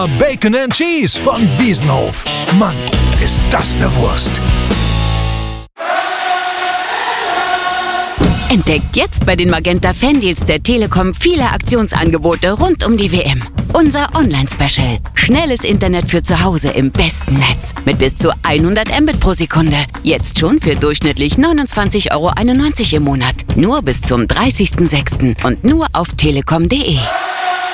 Bacon and Cheese von Wiesenhof. Mann, ist das eine Wurst. Entdeckt jetzt bei den Magenta Fandeals der Telekom viele Aktionsangebote rund um die WM. Unser Online-Special. Schnelles Internet für zu Hause im besten Netz. Mit bis zu 100 Mbit pro Sekunde. Jetzt schon für durchschnittlich 29,91 € im Monat. Nur bis zum 30.06. und nur auf telekom.de.